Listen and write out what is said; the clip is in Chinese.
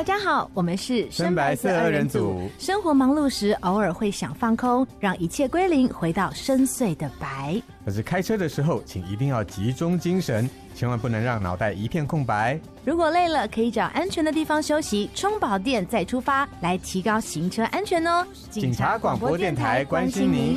家好，我们是深白色二人组。 生活忙碌时，偶尔会想放空，让一切归零，回到深邃的白。 可是开车的时候，请一定要集中精神，千万不能让脑袋一片空白。 如果累了，可以找安全的地方休息，充饱电再出发，来提高行车安全哦。 警察广播电台关心您。